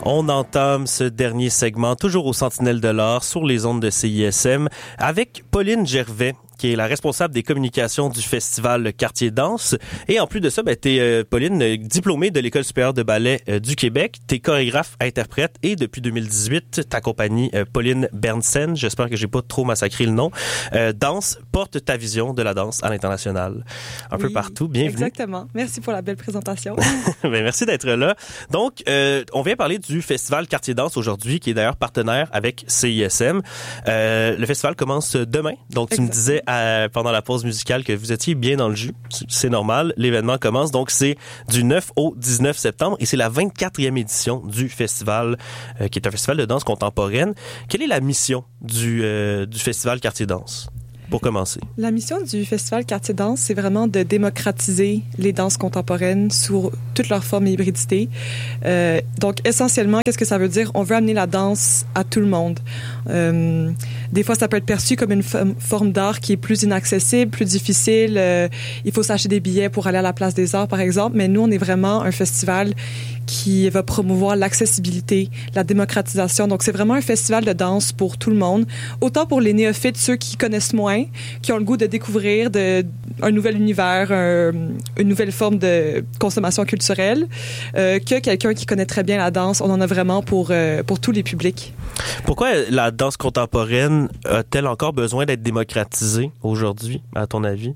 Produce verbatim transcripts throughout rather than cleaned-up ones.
On entame ce dernier segment, toujours au Sentinelle de l'Art, sur les ondes de C I S M, avec Pauline Gervais, qui est la responsable des communications du festival Quartier Danse. Et en plus de ça, ben, t'es, euh, Pauline, diplômée de l'École supérieure de ballet euh, du Québec. T'es chorégraphe, interprète et depuis deux mille dix-huit, ta compagnie euh, Pauline Bernsen, j'espère que j'ai pas trop massacré le nom, euh, Danse, porte ta vision de la danse à l'international. Un oui, peu partout. Bienvenue. Exactement. Merci pour la belle présentation. ben, merci d'être là. Donc, euh, on vient parler du festival Quartier Danse aujourd'hui, qui est d'ailleurs partenaire avec C I S M. Euh, le festival commence demain. Donc, tu exactement. me disais À, pendant la pause musicale que vous étiez bien dans le jus. C'est normal. L'événement commence. Donc, c'est du neuf au dix-neuf septembre et c'est la vingt-quatrième édition du festival, euh, qui est un festival de danse contemporaine. Quelle est la mission du, euh, du festival Quartier Danse? Pour commencer. La mission du Festival Quartier Danse, c'est vraiment de démocratiser les danses contemporaines sous toutes leurs formes et hybridités. Euh, donc, essentiellement, qu'est-ce que ça veut dire? On veut amener la danse à tout le monde. Euh, des fois, ça peut être perçu comme une f- forme d'art qui est plus inaccessible, plus difficile. Euh, il faut s'acheter des billets pour aller à la Place des Arts, par exemple. Mais nous, on est vraiment un festival qui va promouvoir l'accessibilité, la démocratisation. Donc, c'est vraiment un festival de danse pour tout le monde. Autant pour les néophytes, ceux qui connaissent moins, qui ont le goût de découvrir de, un nouvel univers, un, une nouvelle forme de consommation culturelle, euh, que quelqu'un qui connaît très bien la danse. On en a vraiment pour, euh, pour tous les publics. Pourquoi la danse contemporaine a-t-elle encore besoin d'être démocratisée aujourd'hui, à ton avis?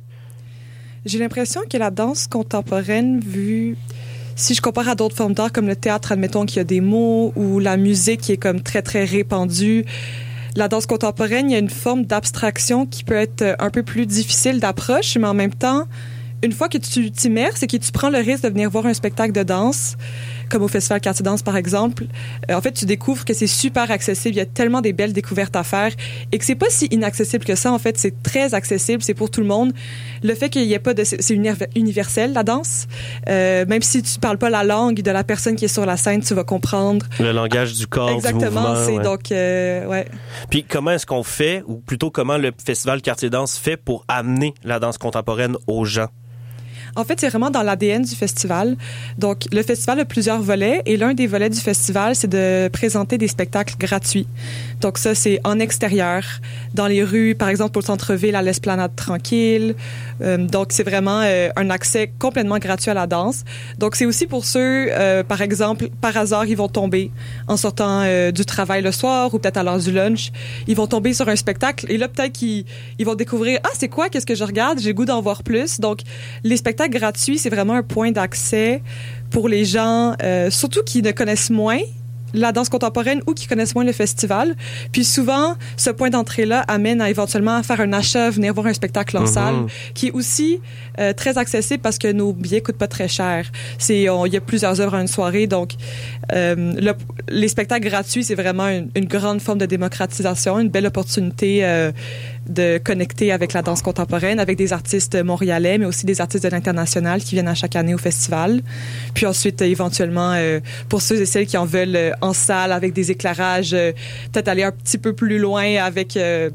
J'ai l'impression que la danse contemporaine, vue... Si je compare à d'autres formes d'art comme le théâtre, admettons qu'il y a des mots, ou la musique qui est comme très, très répandue, la danse contemporaine, il y a une forme d'abstraction qui peut être un peu plus difficile d'approche, mais en même temps, une fois que tu t'immerses et que tu prends le risque de venir voir un spectacle de danse, comme au Festival Quartier Danse, par exemple, euh, en fait, tu découvres que c'est super accessible. Il y a tellement des belles découvertes à faire et que c'est pas si inaccessible que ça. En fait, c'est très accessible. C'est pour tout le monde. Le fait qu'il y ait pas de... C'est universel, la danse. Euh, même si tu parles pas la langue de la personne qui est sur la scène, tu vas comprendre. Le langage du corps, exactement, du mouvement. C'est ouais. donc, euh, ouais. Puis comment est-ce qu'on fait, ou plutôt comment le Festival Quartier Danse fait pour amener la danse contemporaine aux gens? En fait, c'est vraiment dans l'A D N du festival. Donc, le festival a plusieurs volets et l'un des volets du festival, c'est de présenter des spectacles gratuits. Donc, ça, c'est en extérieur, dans les rues, par exemple, au centre-ville, à l'Esplanade Tranquille. Euh, donc, c'est vraiment euh, un accès complètement gratuit à la danse. Donc, c'est aussi pour ceux, euh, par exemple, par hasard, ils vont tomber en sortant euh, du travail le soir ou peut-être à l'heure du lunch. Ils vont tomber sur un spectacle et là, peut-être qu'ils ils vont découvrir « Ah, c'est quoi? Qu'est-ce que je regarde? J'ai le goût d'en voir plus. » Donc, les spectacles gratuit, c'est vraiment un point d'accès pour les gens, euh, surtout qui ne connaissent moins la danse contemporaine ou qui connaissent moins le festival. Puis souvent, ce point d'entrée-là amène à éventuellement faire un achat, venir voir un spectacle en mm-hmm. salle, qui est aussi euh, très accessible parce que nos billets coûtent pas très cher. C'est, on, il y a plusieurs œuvres à une soirée, donc euh, le, les spectacles gratuits, c'est vraiment une, une grande forme de démocratisation, une belle opportunité euh, de connecter avec la danse contemporaine, avec des artistes montréalais, mais aussi des artistes de l'international qui viennent à chaque année au festival. Puis ensuite, éventuellement, euh, pour ceux et celles qui en veulent euh, en salle, avec des éclairages, euh, peut-être aller un petit peu plus loin avec, euh,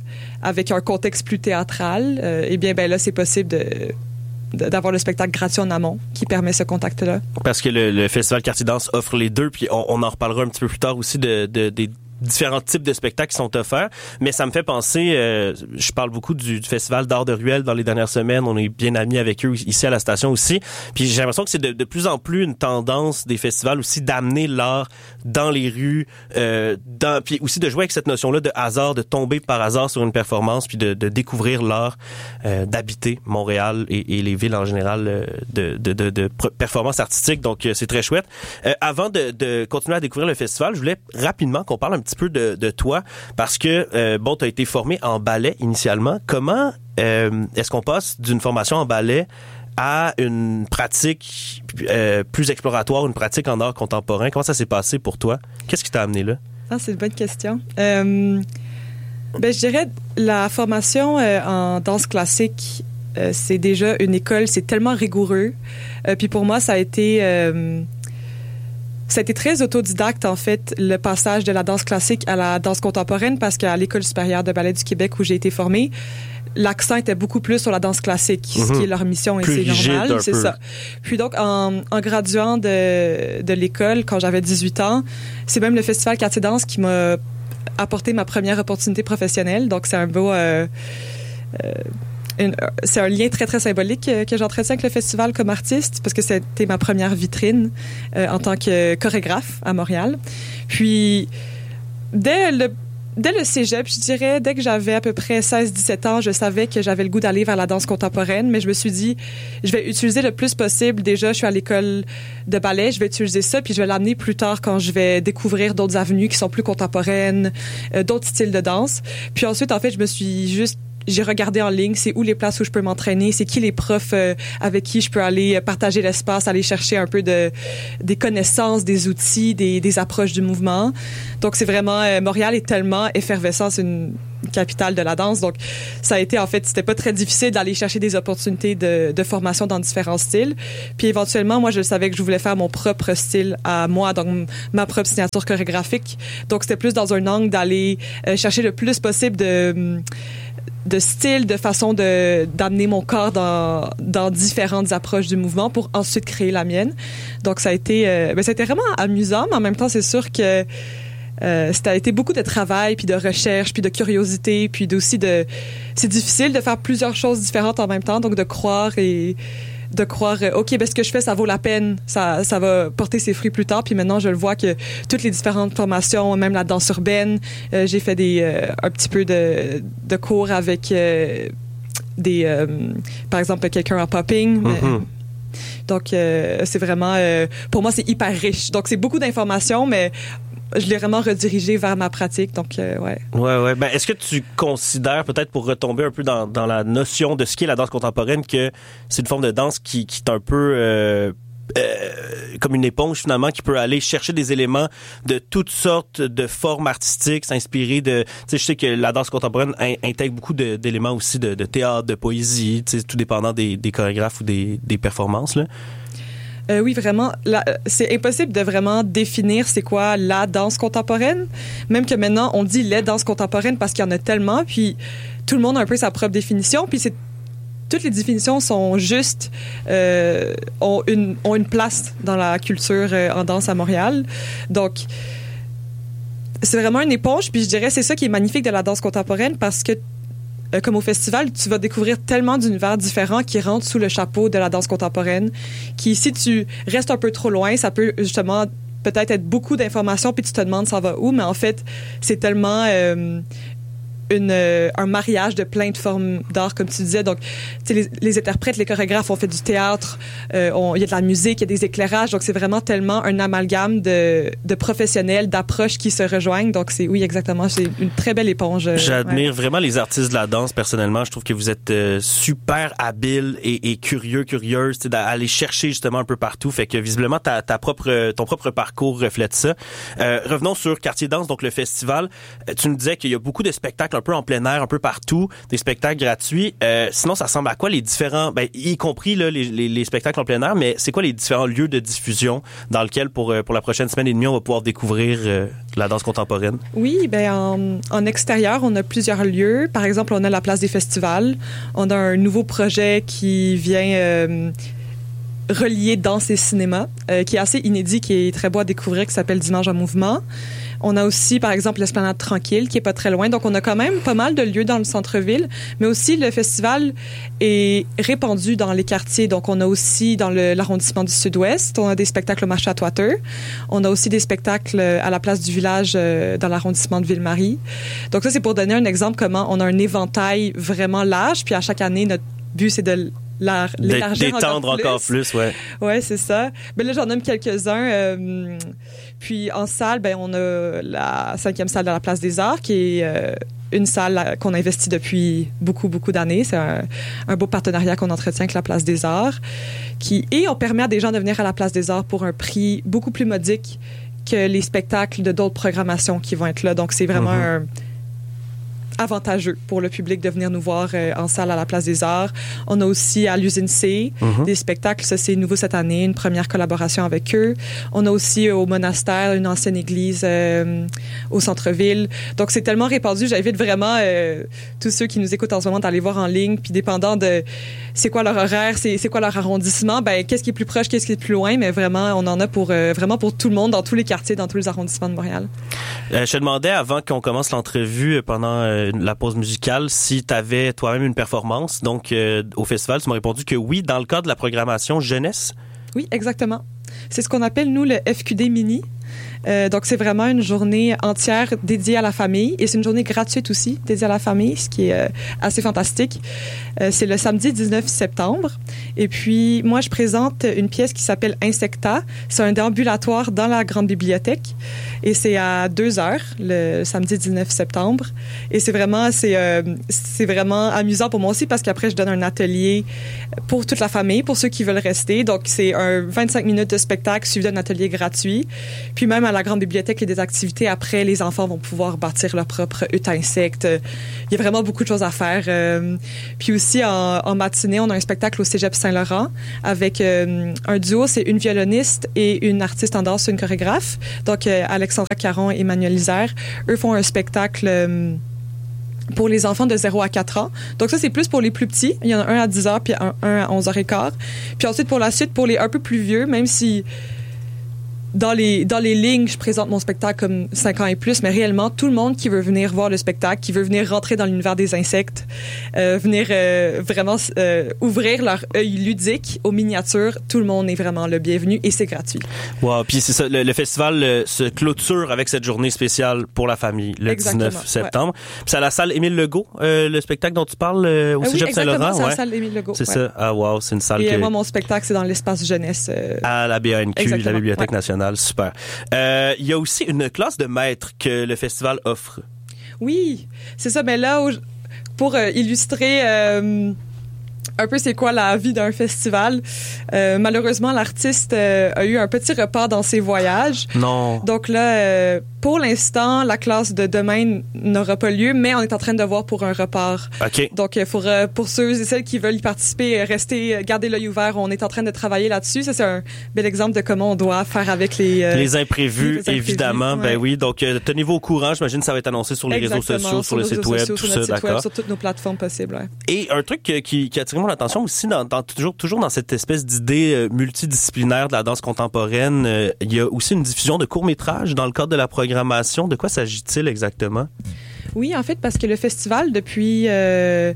avec un contexte plus théâtral, euh, eh bien, ben là, c'est possible de... d'avoir le spectacle gratuit en amont qui permet ce contact-là. Parce que le, le Festival Quartier Danse offre les deux, puis on, on en reparlera un petit peu plus tard aussi de, de, des différents types de spectacles qui sont offerts, mais ça me fait penser, euh, je parle beaucoup du, du Festival d'art de ruelle dans les dernières semaines, on est bien amis avec eux ici à la station aussi, puis j'ai l'impression que c'est de, de plus en plus une tendance des festivals aussi d'amener l'art dans les rues, euh, dans, puis aussi de jouer avec cette notion-là de hasard, de tomber par hasard sur une performance, puis de, de découvrir l'art, euh, d'habiter Montréal et, et les villes en général euh, de, de, de, de performances artistiques, donc euh, c'est très chouette. Euh, avant de, de continuer à découvrir le festival, je voulais rapidement qu'on parle un petit peu de, de toi, parce que, euh, bon, tu as été formé en ballet initialement. Comment euh, est-ce qu'on passe d'une formation en ballet à une pratique euh, plus exploratoire, une pratique en art contemporain? Comment ça s'est passé pour toi? Qu'est-ce qui t'a amené là? Ah, c'est une bonne question. Euh, ben, je dirais la formation euh, en danse classique, euh, c'est déjà une école, c'est tellement rigoureux. Euh, puis pour moi, ça a été... Euh, ça a été très autodidacte, en fait, le passage de la danse classique à la danse contemporaine, parce qu'à l'École supérieure de ballet du Québec, où j'ai été formée, l'accent était beaucoup plus sur la danse classique, mm-hmm. ce qui est leur mission, et plus c'est normal, c'est peu. ça. Puis donc, en, en graduant de, de l'école, quand j'avais dix-huit ans, c'est même le Festival Quartier Danse qui m'a apporté ma première opportunité professionnelle. Donc, c'est un beau... Euh, euh, Une, c'est un lien très, très symbolique que, que j'entretiens avec le festival comme artiste, parce que c'était ma première vitrine euh, en tant que chorégraphe à Montréal. Puis, dès le, dès le cégep, je dirais, dès que j'avais à peu près seize dix-sept ans, je savais que j'avais le goût d'aller vers la danse contemporaine, mais je me suis dit, je vais utiliser le plus possible. Déjà, je suis à l'école de ballet, je vais utiliser ça, puis je vais l'amener plus tard quand je vais découvrir d'autres avenues qui sont plus contemporaines, euh, d'autres styles de danse. Puis ensuite, en fait, je me suis juste j'ai regardé en ligne, c'est où les places où je peux m'entraîner, c'est qui les profs euh, avec qui je peux aller partager l'espace, aller chercher un peu de des connaissances, des outils, des, des approches du mouvement. Donc c'est vraiment euh, Montréal est tellement effervescent, c'est une capitale de la danse. Donc ça a été en fait, c'était pas très difficile d'aller chercher des opportunités de, de formation dans différents styles. Puis éventuellement, moi je savais que je voulais faire mon propre style à moi, donc ma propre signature chorégraphique. Donc c'était plus dans un angle d'aller euh, chercher le plus possible de de style, de façon de d'amener mon corps dans dans différentes approches du mouvement pour ensuite créer la mienne. Donc ça a été euh, ben ça a été vraiment amusant, mais en même temps c'est sûr que euh, ça a été beaucoup de travail puis de recherche puis de curiosité puis aussi de c'est difficile de faire plusieurs choses différentes en même temps, donc de croire et de croire ok ben ce que je fais ça vaut la peine, ça ça va porter ses fruits plus tard. Puis maintenant je le vois que toutes les différentes formations, même la danse urbaine, euh, j'ai fait des euh, un petit peu de de cours avec euh, des euh, par exemple quelqu'un en popping. Mais, mm-hmm. Donc euh, c'est vraiment euh, pour moi c'est hyper riche, donc c'est beaucoup d'informations, mais je l'ai vraiment redirigé vers ma pratique, donc euh, ouais. Ouais, ouais. Ben, est-ce que tu considères, peut-être pour retomber un peu dans, dans la notion de ce qu'est la danse contemporaine, que c'est une forme de danse qui, qui est un peu euh, euh, comme une éponge finalement, qui peut aller chercher des éléments de toutes sortes de formes artistiques, s'inspirer de... Tu sais, je sais que la danse contemporaine in, intègre beaucoup de, d'éléments aussi de, de théâtre, de poésie, tu sais, tout dépendant des, des chorégraphes ou des, des performances, là. Euh, oui, vraiment. La, c'est impossible de vraiment définir c'est quoi la danse contemporaine. Même que maintenant, on dit les danses contemporaines parce qu'il y en a tellement. Puis tout le monde a un peu sa propre définition. Puis c'est, toutes les définitions sont justes, euh, ont, une, ont une place dans la culture euh, en danse à Montréal. Donc, c'est vraiment une éponge. Puis je dirais c'est ça qui est magnifique de la danse contemporaine, parce que Euh, comme au festival, tu vas découvrir tellement d'univers différents qui rentrent sous le chapeau de la danse contemporaine, qui, si tu restes un peu trop loin, ça peut justement peut-être être beaucoup d'informations, puis tu te demandes ça va où, mais en fait, c'est tellement euh, une, euh, un mariage de plein de formes d'art, comme tu disais. Donc, tu sais, les, les interprètes, les chorégraphes ont fait du théâtre, euh, on, il y a de la musique, il y a des éclairages, donc c'est vraiment tellement un amalgame de, de professionnels, d'approches qui se rejoignent. Donc, c'est, oui, exactement, c'est une très belle éponge. Euh, J'admire ouais. vraiment les artistes de la danse, personnellement. Je trouve que vous êtes euh, super habiles et, et curieux, curieuse, d'aller chercher justement un peu partout. Fait que visiblement, ta, ta propre, ton propre parcours reflète ça. Euh, revenons sur Quartier Danse, donc le festival. Tu nous disais qu'il y a beaucoup de spectacles un peu en plein air, un peu partout, des spectacles gratuits. Euh, sinon, ça ressemble à quoi les différents, ben, y compris là, les, les, les spectacles en plein air, mais c'est quoi les différents lieux de diffusion dans lesquels, pour, pour la prochaine semaine et demie, on va pouvoir découvrir euh, la danse contemporaine? Oui, ben en, en extérieur, on a plusieurs lieux. Par exemple, on a la place des festivals. On a un nouveau projet qui vient euh, relier danse et cinéma, euh, qui est assez inédit, qui est très beau à découvrir, qui s'appelle Dimanche en mouvement. On a aussi, par exemple, l'Esplanade Tranquille, qui est pas très loin. Donc, on a quand même pas mal de lieux dans le centre-ville, mais aussi le festival est répandu dans les quartiers. Donc, on a aussi dans le, l'arrondissement du Sud-Ouest, on a des spectacles au marché Atwater. On a aussi des spectacles à la place du village euh, dans l'arrondissement de Ville-Marie. Donc, ça, c'est pour donner un exemple comment on a un éventail vraiment large. Puis, à chaque année, notre but, c'est de La, l'élargir d'étendre encore plus. encore plus, ouais. Ouais, c'est ça. Ben là, j'en nomme quelques-uns. Euh, puis en salle, ben on a la cinquième salle de la Place des Arts, qui est euh, une salle là, qu'on investit depuis beaucoup, beaucoup d'années. C'est un, un beau partenariat qu'on entretient avec la Place des Arts. Qui, et on permet à des gens de venir à la Place des Arts pour un prix beaucoup plus modique que les spectacles de d'autres programmations qui vont être là. Donc, c'est vraiment mm-hmm. un... avantageux pour le public de venir nous voir euh, en salle à la Place des Arts. On a aussi à l'Usine C mm-hmm. des spectacles. Ça, c'est nouveau cette année, une première collaboration avec eux. On a aussi au Monastère, une ancienne église euh, au centre-ville. Donc, c'est tellement répandu. J'invite vraiment euh, tous ceux qui nous écoutent en ce moment d'aller voir en ligne. Puis, dépendant de c'est quoi leur horaire, c'est, c'est quoi leur arrondissement, ben qu'est-ce qui est plus proche, qu'est-ce qui est plus loin. Mais vraiment, on en a pour euh, vraiment pour tout le monde, dans tous les quartiers, dans tous les arrondissements de Montréal. Euh, je te demandais, avant qu'on commence l'entrevue, pendant euh, la pause musicale, si tu avais toi-même une performance. Donc, euh, au festival, tu m'as répondu que oui, dans le cadre de la programmation jeunesse. Oui, exactement. C'est ce qu'on appelle, nous, le F Q D Mini. Euh, donc, c'est vraiment une journée entière dédiée à la famille et c'est une journée gratuite aussi dédiée à la famille, ce qui est euh, assez fantastique. Euh, c'est le samedi dix-neuf septembre. Et puis, moi, je présente une pièce qui s'appelle Insecta. C'est un déambulatoire dans la grande bibliothèque et c'est à deux heures le samedi dix-neuf septembre. Et c'est vraiment, c'est, euh, c'est vraiment amusant pour moi aussi parce qu'après, je donne un atelier pour toute la famille, pour ceux qui veulent rester. Donc, c'est un vingt-cinq minutes de spectacle suivi d'un atelier gratuit. Puis même à la grande bibliothèque, il y a des activités. Après, les enfants vont pouvoir bâtir leur propre hutte à insectes. Il y a vraiment beaucoup de choses à faire. Euh, puis aussi, en, en matinée, on a un spectacle au Cégep Saint-Laurent avec euh, un duo, c'est une violoniste et une artiste en danse, une chorégraphe. Donc, euh, Alexandra Caron et Emmanuel Lisère. Eux font un spectacle... Euh, pour les enfants de zéro à quatre ans. Donc ça, c'est plus pour les plus petits. Il y en a un à dix heures, puis un, un à onze heures quinze. Puis ensuite, pour la suite, pour les un peu plus vieux, même si dans les, dans les lignes, je présente mon spectacle comme cinq ans et plus, mais réellement, tout le monde qui veut venir voir le spectacle, qui veut venir rentrer dans l'univers des insectes, euh, venir euh, vraiment euh, ouvrir leur œil ludique aux miniatures, tout le monde est vraiment le bienvenu et c'est gratuit. Wow, puis c'est ça, le, le festival euh, se clôture avec cette journée spéciale pour la famille, le exactement, dix-neuf septembre. Ouais. Puis c'est à la salle Émile Legault, euh, le spectacle dont tu parles euh, au euh, Cégep oui, Saint-Laurent. C'est ouais. la salle Émile Legault. C'est ouais. ça. Ah wow, c'est une salle et que... Et moi, mon spectacle, c'est dans l'espace jeunesse. Euh... À la B A N Q, exactement. La Bibliothèque ouais. nationale. Super. Euh, il y a aussi une classe de maître que le festival offre. Oui, c'est ça. Mais là, pour euh, illustrer euh, un peu c'est quoi la vie d'un festival, euh, malheureusement, l'artiste euh, a eu un petit report dans ses voyages. Non. Donc là, euh, pour l'instant, la classe de demain n'aura pas lieu, mais on est en train de voir pour un report. OK. Donc, il faudra, pour ceux et celles qui veulent y participer, rester, garder l'œil ouvert. On est en train de travailler là-dessus. Ça, c'est un bel exemple de comment on doit faire avec les... Euh, les imprévus, les imprévus évidemment. Ouais. Ben oui. Donc, euh, tenez-vous au courant. J'imagine que ça va être annoncé sur les Exactement, réseaux sociaux, sur, sur le site web, sociaux, tout sur ça, site d'accord. web, sur toutes nos plateformes possibles. Ouais. Et un truc qui, qui, qui a attiré mon attention aussi, dans, dans, toujours, toujours dans cette espèce d'idée euh, multidisciplinaire de la danse contemporaine, euh, il y a aussi une diffusion de courts-métrages dans le cadre de la programmation. De quoi s'agit-il exactement? Oui, en fait, parce que le festival, depuis euh,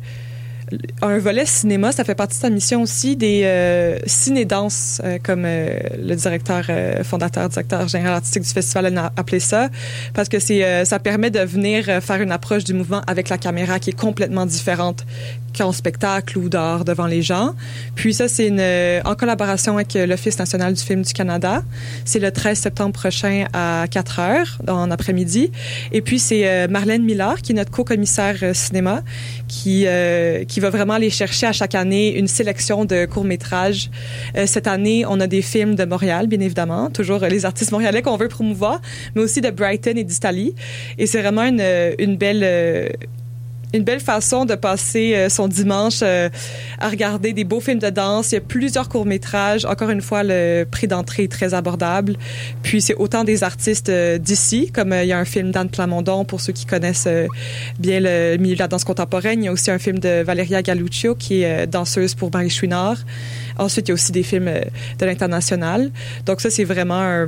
un volet cinéma, ça fait partie de sa mission aussi, des euh, ciné-danses, euh, comme euh, le directeur euh, fondateur, directeur général artistique du festival a appelé ça, parce que c'est euh, ça permet de venir faire une approche du mouvement avec la caméra qui est complètement différente qu'en spectacle ou dehors devant les gens. Puis ça, c'est une, euh, en collaboration avec l'Office national du film du Canada. C'est le treize septembre prochain à quatre heures, en après-midi. Et puis, c'est euh, Marlène Millard, qui est notre co-commissaire euh, cinéma, qui, euh, qui va vraiment aller chercher à chaque année une sélection de courts-métrages. Euh, cette année, on a des films de Montréal, bien évidemment, toujours euh, les artistes montréalais qu'on veut promouvoir, mais aussi de Brighton et d'Italie. Et c'est vraiment une, une belle... Euh, une belle façon de passer euh, son dimanche euh, à regarder des beaux films de danse. Il y a plusieurs courts-métrages. Encore une fois, le prix d'entrée est très abordable. Puis, c'est autant des artistes euh, d'ici, comme euh, il y a un film d'Anne Plamondon, pour ceux qui connaissent euh, bien le milieu de la danse contemporaine. Il y a aussi un film de Valeria Galluccio, qui est euh, danseuse pour Marie Chouinard. Ensuite, il y a aussi des films euh, de l'international. Donc ça, c'est vraiment un...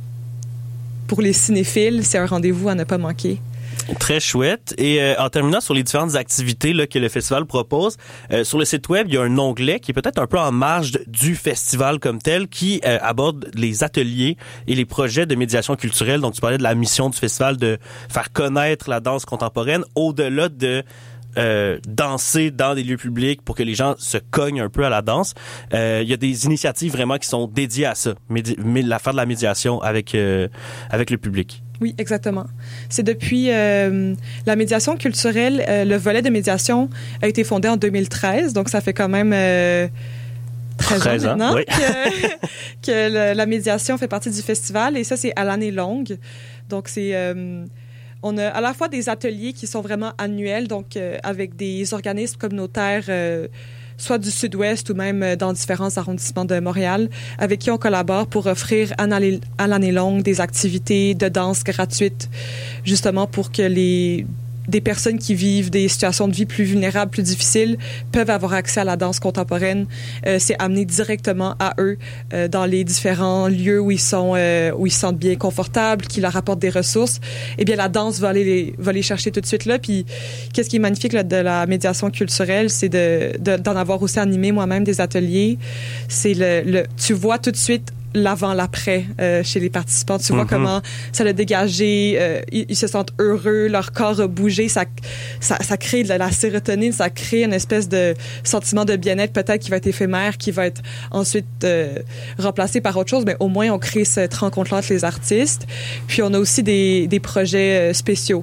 Pour les cinéphiles, c'est un rendez-vous à ne pas manquer. Très chouette. Et euh, en terminant sur les différentes activités là, que le festival propose, euh, sur le site web, il y a un onglet qui est peut-être un peu en marge de, du festival comme tel, qui euh, aborde les ateliers et les projets de médiation culturelle. Donc, tu parlais de la mission du festival de faire connaître la danse contemporaine au-delà de Euh, danser dans des lieux publics pour que les gens se cognent un peu à la danse. Euh, il y a des initiatives vraiment qui sont dédiées à ça, médi- la faire de la médiation avec euh, avec le public. Oui, exactement. C'est depuis euh, la médiation culturelle, euh, le volet de médiation a été fondé en deux mille treize, donc ça fait quand même euh, treize ans maintenant oui. que, que le, la médiation fait partie du festival et ça, c'est à l'année longue. Donc, c'est... Euh, On a à la fois des ateliers qui sont vraiment annuels, donc euh, avec des organismes communautaires, euh, soit du Sud-Ouest ou même dans différents arrondissements de Montréal, avec qui on collabore pour offrir à l'année longue des activités de danse gratuites, justement pour que les des personnes qui vivent des situations de vie plus vulnérables, plus difficiles, peuvent avoir accès à la danse contemporaine. Euh, c'est amené directement à eux euh, dans les différents lieux où ils sont, euh, où ils se sentent bien confortables, qui leur apportent des ressources. Eh bien, la danse va aller les, va les chercher tout de suite là. Puis, qu'est-ce qui est magnifique là, de la médiation culturelle, c'est de, de, d'en avoir aussi animé moi-même des ateliers. C'est le, le, tu vois tout de suite l'avant, l'après euh, chez les participants. Tu vois mm-hmm. comment ça l'a dégagé, euh, ils, ils se sentent heureux, leur corps a bougé, ça, ça, ça crée de la sérotonine, ça crée une espèce de sentiment de bien-être peut-être qui va être éphémère, qui va être ensuite euh, remplacé par autre chose, mais au moins on crée cette rencontre-là entre les artistes. Puis on a aussi des, des projets euh, spéciaux.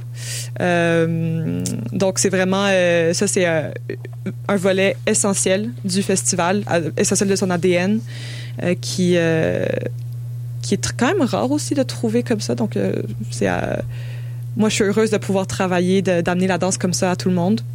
Euh, donc c'est vraiment, euh, ça c'est euh, un volet essentiel du festival, essentiel de son A D N. Euh, qui euh, qui est quand même rare aussi de trouver comme ça. Donc, euh, c'est euh, moi, je suis heureuse de pouvoir travailler, de, d'amener la danse comme ça à tout le monde.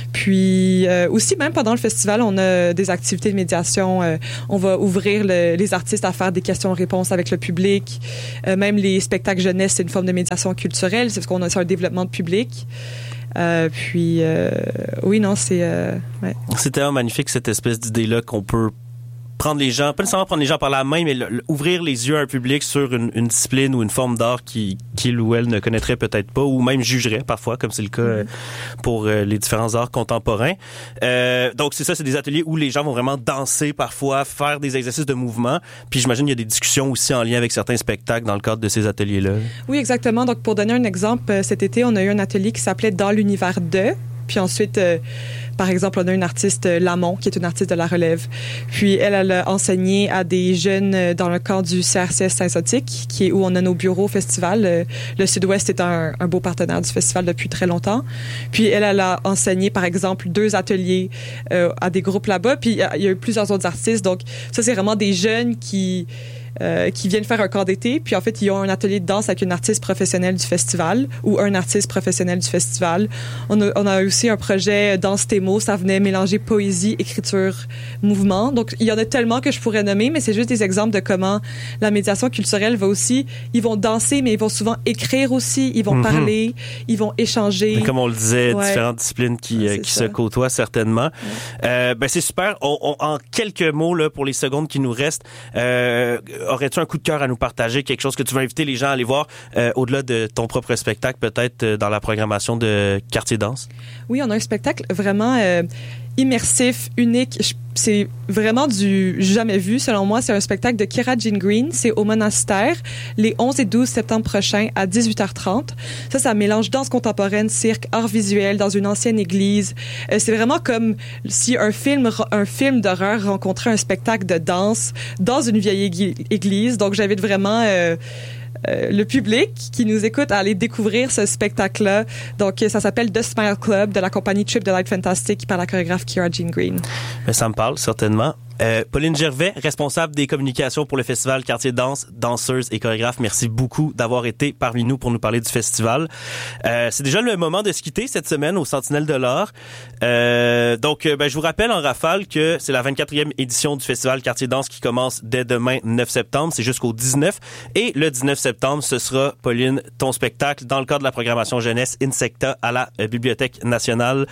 Puis euh, aussi, même pendant le festival, on a des activités de médiation. Euh, on va ouvrir le, les artistes à faire des questions-réponses avec le public. Euh, même les spectacles jeunesse, c'est une forme de médiation culturelle. C'est parce qu'on a un développement de public. Euh, puis, euh, oui, non, c'est... Euh, ouais. C'est tellement magnifique, cette espèce d'idée-là qu'on peut prendre les gens, pas nécessairement prendre les gens par la main, mais le, le, ouvrir les yeux à un public sur une, une discipline ou une forme d'art qui, qu'il ou elle ne connaîtrait peut-être pas, ou même jugerait parfois, comme c'est le cas mm-hmm. pour euh, les différents arts contemporains. Euh, donc c'est ça, c'est des ateliers où les gens vont vraiment danser parfois, faire des exercices de mouvement, puis j'imagine qu'il y a des discussions aussi en lien avec certains spectacles dans le cadre de ces ateliers-là. Oui, exactement. Donc pour donner un exemple, cet été, on a eu un atelier qui s'appelait « Dans l'univers de ». Puis ensuite, euh, par exemple, on a une artiste, Lamont, qui est une artiste de la relève. Puis elle, elle a enseigné à des jeunes dans le camp du C R C S Saint-Zotique, qui est où on a nos bureaux au festival. Le, le Sud-Ouest est un, un beau partenaire du festival depuis très longtemps. Puis elle, elle a enseigné, par exemple, deux ateliers euh, à des groupes là-bas. Puis il y, y a eu plusieurs autres artistes. Donc ça, c'est vraiment des jeunes qui... Euh, qui viennent faire un camp d'été, puis en fait, ils ont un atelier de danse avec une artiste professionnelle du festival ou un artiste professionnel du festival. On a, on a aussi un projet Danse tes mots, ça venait mélanger poésie, écriture, mouvement. Donc, il y en a tellement que je pourrais nommer, mais c'est juste des exemples de comment la médiation culturelle va aussi, ils vont danser, mais ils vont souvent écrire aussi, ils vont mm-hmm. parler, ils vont échanger. Mais comme on le disait, ouais. différentes disciplines qui, ouais, qui se côtoient certainement. Ouais. Euh, ben, c'est super. On, on, en quelques mots, là, pour les secondes qui nous restent, euh, aurais-tu un coup de cœur à nous partager, quelque chose que tu veux inviter les gens à aller voir euh, au-delà de ton propre spectacle, peut-être euh, dans la programmation de Quartier Danse? Oui, on a un spectacle vraiment euh, immersif, unique. C'est vraiment du jamais vu, selon moi. C'est un spectacle de Kira Jean Green. C'est au Monastère, les onze et douze septembre prochains à dix-huit heures trente. Ça, ça mélange danse contemporaine, cirque, art visuel dans une ancienne église. Euh, c'est vraiment comme si un film, un film d'horreur rencontrait un spectacle de danse dans une vieille église. Donc, j'invite vraiment... Euh, Euh, le public qui nous écoute à aller découvrir ce spectacle-là. Donc, ça s'appelle The Smile Club de la compagnie Trip de Light Fantastic par la chorégraphe Kira Jean Green. Mais ça me parle, certainement. Euh, Pauline Gervais, responsable des communications pour le festival Quartier Danse, danseuse et chorégraphe, merci beaucoup d'avoir été parmi nous pour nous parler du festival. Euh, c'est déjà le moment de se quitter cette semaine au Sentinelle de l'Art. Euh, donc, ben, je vous rappelle en rafale que c'est la vingt-quatrième édition du festival Quartier Danse qui commence dès demain, neuf septembre. C'est jusqu'au dix-neuf. Et le dix-neuf septembre, ce sera, Pauline, ton spectacle dans le cadre de la programmation jeunesse Insecta à la euh, Bibliothèque nationale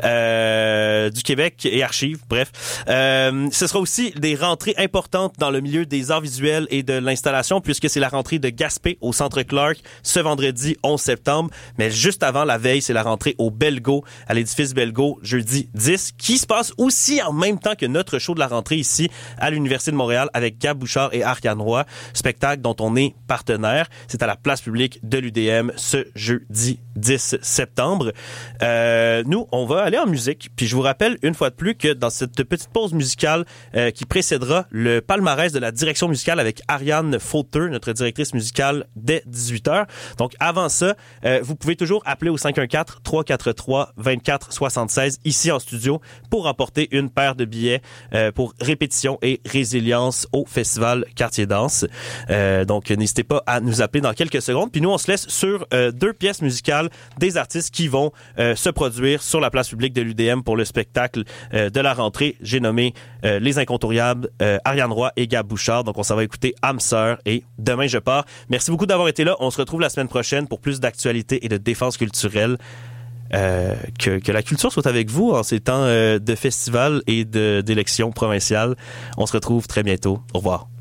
euh, du Québec et Archives. Bref, euh, ce sera aussi des rentrées importantes dans le milieu des arts visuels et de l'installation, puisque c'est la rentrée de Gaspé au Centre Clark ce vendredi onze septembre. Mais juste avant la veille, c'est la rentrée au Belgo, à l'édifice Belgo, jeudi dix, qui se passe aussi en même temps que notre show de la rentrée ici à l'Université de Montréal avec Gab Bouchard et Ariane Roy, spectacle dont on est partenaire. C'est à la place publique de l'U D M ce jeudi dix septembre. Euh, nous, on va aller en musique, puis je vous rappelle une fois de plus que dans cette petite pause musicale, euh, qui précédera le palmarès de la direction musicale avec Ariane Fauteux, notre directrice musicale, dès dix-huit heures. Donc, avant ça, euh, vous pouvez toujours appeler au cinq un quatre, trois quatre trois, deux quatre sept six ici en studio pour remporter une paire de billets euh, pour répétition et résilience au Festival Quartier Danse. Euh, donc, n'hésitez pas à nous appeler dans quelques secondes. Puis nous, on se laisse sur euh, deux pièces musicales des artistes qui vont euh, se produire sur la place publique de l'U D M pour le spectacle euh, de la rentrée. J'ai nommé euh, Les Incontournables, euh, Ariane Roy et Gab Bouchard. Donc, on s'en va écouter Âme sœur et Demain je pars. Merci beaucoup d'avoir été là. On se retrouve la semaine prochaine pour plus d'actualité et de défense culturelle. Euh, que, que la culture soit avec vous en ces temps euh, de festival et de, d'élections provinciales. On se retrouve très bientôt. Au revoir.